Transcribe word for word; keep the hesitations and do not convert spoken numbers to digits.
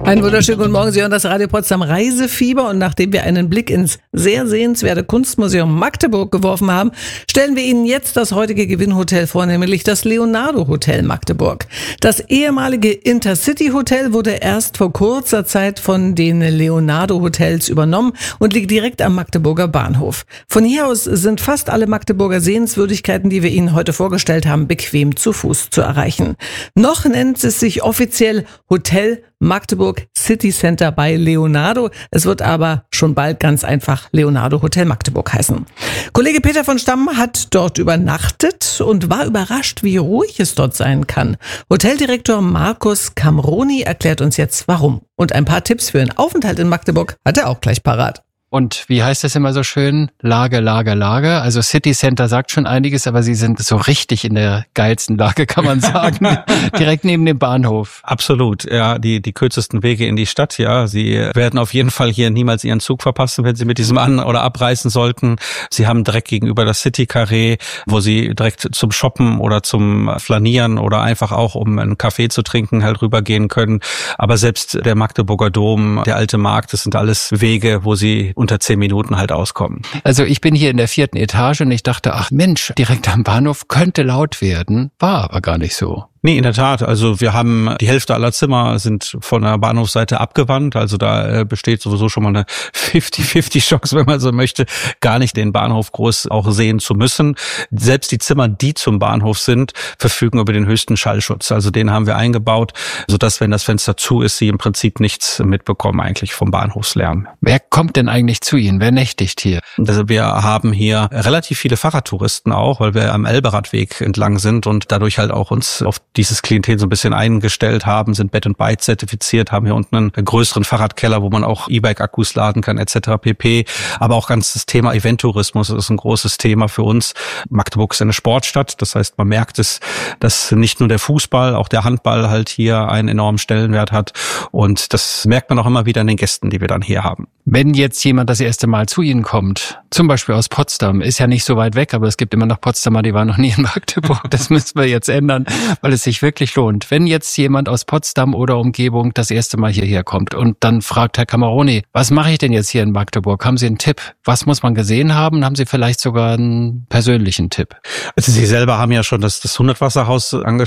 Einen wunderschönen guten Morgen. Sie hören das Radio Potsdam Reisefieber und nachdem wir einen Blick ins sehr sehenswerte Kunstmuseum Magdeburg geworfen haben, stellen wir Ihnen jetzt das heutige Gewinnhotel vor, nämlich das Leonardo Hotel Magdeburg. Das ehemalige Intercity Hotel wurde erst vor kurzer Zeit von den Leonardo Hotels übernommen und liegt direkt am Magdeburger Bahnhof. Von hier aus sind fast alle Magdeburger Sehenswürdigkeiten, die wir Ihnen heute vorgestellt haben, bequem zu Fuß zu erreichen. Noch nennt es sich offiziell Hotel Magdeburg City Center bei Leonardo. Es wird aber schon bald ganz einfach Leonardo Hotel Magdeburg heißen. Kollege Peter von Stamm hat dort übernachtet und war überrascht, wie ruhig es dort sein kann. Hoteldirektor Markus Camroni erklärt uns jetzt warum. Und ein paar Tipps für einen Aufenthalt in Magdeburg hat er auch gleich parat. Und wie heißt das immer so schön? Lage, Lage, Lage. Also City Center sagt schon einiges, aber Sie sind so richtig in der geilsten Lage, kann man sagen. Direkt neben dem Bahnhof. Absolut, ja, die die kürzesten Wege in die Stadt, ja. Sie werden auf jeden Fall hier niemals Ihren Zug verpassen, wenn Sie mit diesem an- oder abreisen sollten. Sie haben direkt gegenüber das City Carré, wo Sie direkt zum Shoppen oder zum Flanieren oder einfach auch, um einen Kaffee zu trinken, halt rübergehen können. Aber selbst der Magdeburger Dom, der Alte Markt, das sind alles Wege, wo Sie unter zehn Minuten halt auskommen. Also ich bin hier in der vierten Etage und ich dachte, ach Mensch, direkt am Bahnhof könnte laut werden, war aber gar nicht so. Nee, in der Tat. Also wir haben die Hälfte aller Zimmer sind von der Bahnhofsseite abgewandt. Also da besteht sowieso schon mal eine fünfzig fünfzig Chance, wenn man so möchte, gar nicht den Bahnhof groß auch sehen zu müssen. Selbst die Zimmer, die zum Bahnhof sind, verfügen über den höchsten Schallschutz. Also den haben wir eingebaut, sodass, wenn das Fenster zu ist, Sie im Prinzip nichts mitbekommen eigentlich vom Bahnhofslärm. Wer kommt denn eigentlich zu Ihnen? Wer nächtigt hier? Also wir haben hier relativ viele Fahrradtouristen auch, weil wir am Elberadweg entlang sind und dadurch halt auch uns auf dieses Klientel so ein bisschen eingestellt haben, sind Bed and Bike zertifiziert, haben hier unten einen größeren Fahrradkeller, wo man auch E-Bike-Akkus laden kann, et cetera pp. Aber auch ganz das Thema Eventtourismus ist ein großes Thema für uns. Magdeburg ist eine Sportstadt, das heißt, man merkt es, dass nicht nur der Fußball, auch der Handball halt hier einen enormen Stellenwert hat. Und das merkt man auch immer wieder an den Gästen, die wir dann hier haben. Wenn jetzt jemand das erste Mal zu Ihnen kommt, zum Beispiel aus Potsdam, ist ja nicht so weit weg, aber es gibt immer noch Potsdamer, die waren noch nie in Magdeburg. Das müssen wir jetzt ändern, weil es sich wirklich lohnt. Wenn jetzt jemand aus Potsdam oder Umgebung das erste Mal hierher kommt und dann fragt Herr Camroni, was mache ich denn jetzt hier in Magdeburg? Haben Sie einen Tipp? Was muss man gesehen haben? Haben Sie vielleicht sogar einen persönlichen Tipp? Also Sie selber haben ja schon das, das Hundertwasserhaus angesprochen.